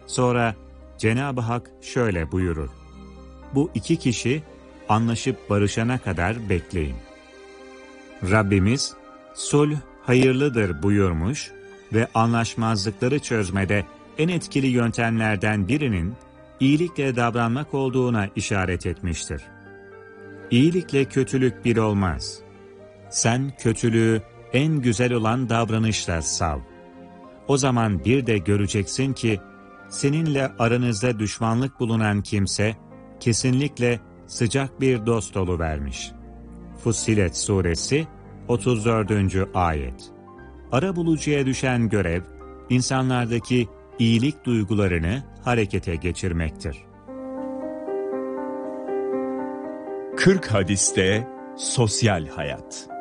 Sonra Cenab-ı Hak şöyle buyurur: bu iki kişi anlaşıp barışana kadar bekleyin. Rabbimiz sulh hayırlıdır buyurmuş ve anlaşmazlıkları çözmede en etkili yöntemlerden birinin iyilikle davranmak olduğuna işaret etmiştir. İyilikle kötülük bir olmaz. Sen kötülüğü en güzel olan davranışla sav. O zaman bir de göreceksin ki seninle aranızda düşmanlık bulunan kimse kesinlikle sıcak bir dost oluvermiş. Fussilet Suresi 34. Ayet. Arabulucuya düşen görev, insanlardaki iyilik duygularını harekete geçirmektir. 40 hadiste sosyal hayat.